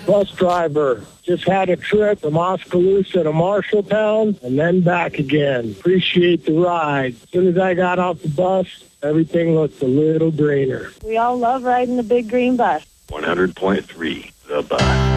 Bus driver. Just had a trip from Oskaloosa to Marshalltown and then back again. Appreciate the ride. As soon as I got off the bus, everything looked a little greener. We all love riding the big green bus. 100.3, The Bus.